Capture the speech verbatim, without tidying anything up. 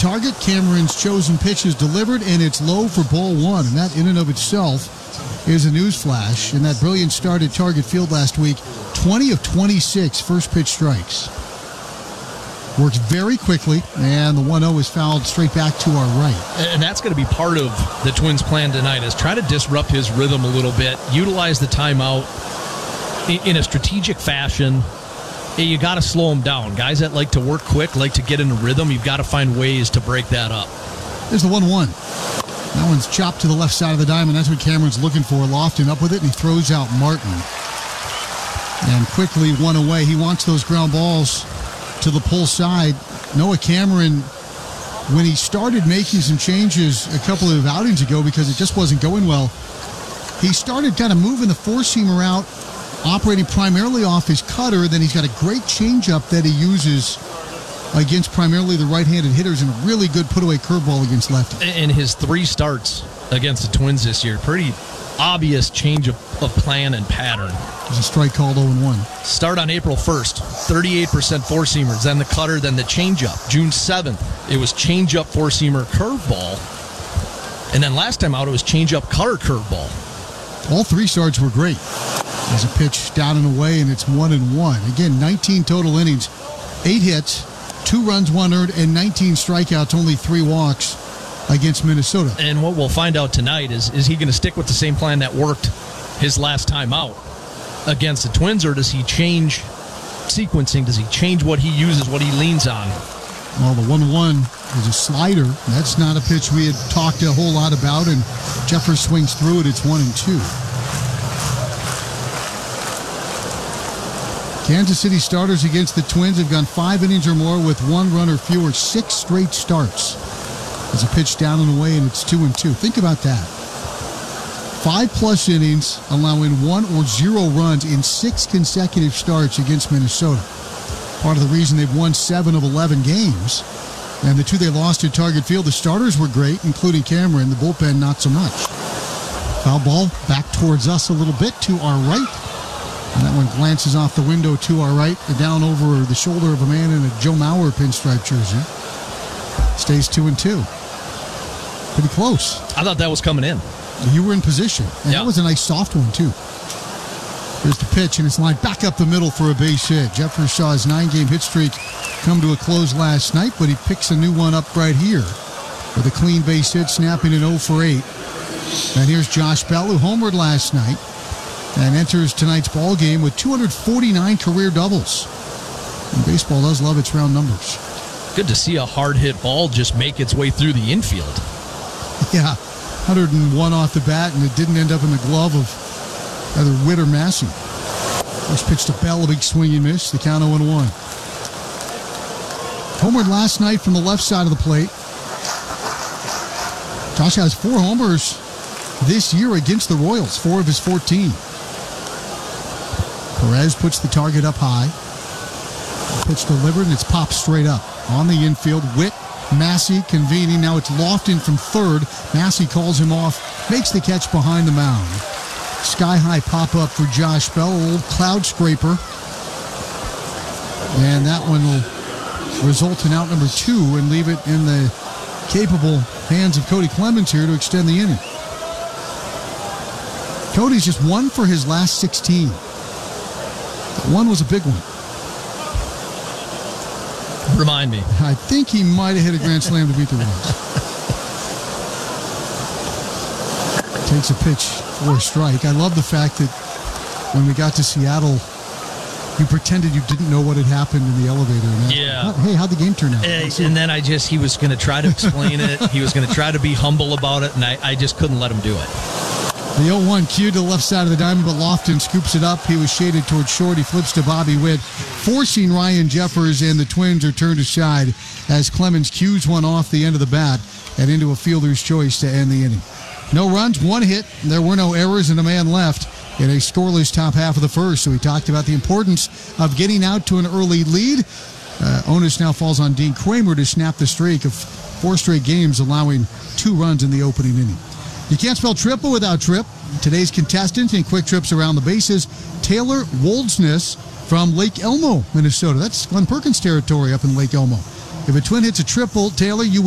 target. Cameron's chosen pitch is delivered, and it's low for ball one. And that in and of itself is a newsflash. In that brilliant start at Target Field last week, twenty of twenty-six first pitch strikes. Works very quickly, and the one oh is fouled straight back to our right. And that's going to be part of the Twins' plan tonight, is try to disrupt his rhythm a little bit, utilize the timeout in a strategic fashion. You got to slow him down. Guys that like to work quick, like to get in a rhythm, you've got to find ways to break that up. There's the one one. That one's chopped to the left side of the diamond. That's what Cameron's looking for. Lofton up with it, and he throws out Martin. And quickly one away. He wants those ground balls to the pull side. Noah Cameron, when he started making some changes a couple of outings ago because it just wasn't going well, he started kind of moving the four-seamer out, operating primarily off his cutter. Then he's got a great changeup that he uses against primarily the right-handed hitters, and a really good put-away curveball against lefties. In his three starts against the Twins this year, pretty obvious change of, of plan and pattern. There's a strike called oh and one. Start on April first, thirty-eight percent four-seamers, then the cutter, then the changeup. June seventh, it was changeup, four-seamer, curveball. And then last time out, it was changeup, cutter, curveball. All three starts were great. There's a pitch down and away, and it's one and one. Again, nineteen total innings, eight hits, two runs, one earned, and nineteen strikeouts, only three walks against Minnesota. And what we'll find out tonight is, is he going to stick with the same plan that worked his last time out against the Twins, or does he change sequencing? Does he change what he uses, what he leans on? Well, the one one is a slider. That's not a pitch we had talked a whole lot about, and Jeffers swings through it. It's one and two. Kansas City starters against the Twins have gone five innings or more with one run or fewer, six straight starts. There's a pitch down and away, and it's two and two. Think about that. Five plus innings, allowing one or zero runs in six consecutive starts against Minnesota. Part of the reason they've won seven of eleven games. And the two they lost at Target Field, the starters were great, including Cameron. The bullpen, not so much. Foul ball back towards us a little bit to our right. And that one glances off the window to our right, down over the shoulder of a man in a Joe Mauer pinstripe jersey. Stays two and two. Pretty close. I thought that was coming in. You were in position. And yeah. That was a nice soft one, too. Here's the pitch, and it's lined back up the middle for a base hit. Jeffers saw his nine-game hit streak come to a close last night, but he picks a new one up right here with a clean base hit, snapping an oh for eight. And here's Josh Bell, who homered last night and enters tonight's ball game with two hundred forty-nine career doubles. And baseball does love its round numbers. Good to see a hard-hit ball just make its way through the infield. Yeah, one oh one off the bat, and it didn't end up in the glove of either Witt or Massey. First pitch to Bell, a big swing and miss. The count oh and one. Homered last night from the left side of the plate. Josh has four homers this year against the Royals, four of his fourteen. Perez puts the target up high. Pitch delivered, and it's popped straight up. On the infield, Witt, Massey convening. Now it's Lofton from third. Massey calls him off, makes the catch behind the mound. Sky-high pop-up for Josh Bell, old cloud scraper. And that one will result in out number two and leave it in the capable hands of Cody Clemens here to extend the inning. Cody's just one for his last sixteen. That one was a big one. Remind me. I think he might have hit a grand slam to beat the Royals. Takes a pitch for a strike. I love the fact that when we got to Seattle, you pretended you didn't know what had happened in the elevator. And yeah. Hey, how'd the game turn out? And, and then I just, he was going to try to explain it. He was going to try to be humble about it, and I, I just couldn't let him do it. The oh one cued to the left side of the diamond, but Lofton scoops it up. He was shaded towards short. He flips to Bobby Witt, forcing Ryan Jeffers, and the Twins are turned aside as Clemens cues one off the end of the bat and into a fielder's choice to end the inning. No runs, one hit. There were no errors, and a man left in a scoreless top half of the first. So we talked about the importance of getting out to an early lead. Uh, onus now falls on Dean Kramer to snap the streak of four straight games, allowing two runs in the opening inning. You can't spell triple without Trip. Today's contestant in quick trips around the bases, Taylor Woldsness from Lake Elmo, Minnesota. That's Glenn Perkins territory up in Lake Elmo. If a Twin hits a triple, Taylor, you